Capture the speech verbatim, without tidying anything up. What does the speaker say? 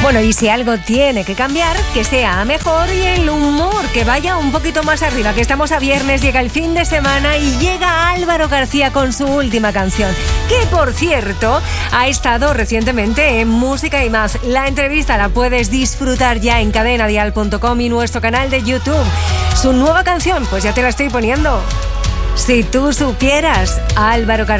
Bueno, y si algo tiene que cambiar, que sea mejor, y el humor, que vaya un poquito más arriba, que estamos a viernes, llega el fin de semana y llega Álvaro García con su última canción, que por cierto ha estado recientemente en Música y Más. La entrevista la puedes disfrutar ya en cadena dial punto com y nuestro canal de YouTube. Su nueva canción, pues ya te la estoy poniendo. Si tú supieras, Álvaro García.